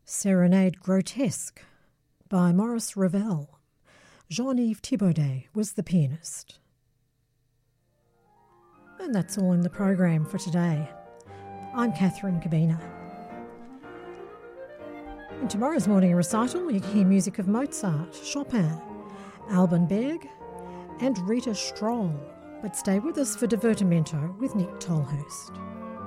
Serenade Grotesque by Maurice Ravel. Jean-Yves Thibaudet was the pianist. And that's all in the program for today. I'm Catherine Cabina. In tomorrow's morning recital, you can hear music of Mozart, Chopin, Alban Berg, and Rita Stroll. But stay with us for Divertimento with Nick Tolhurst.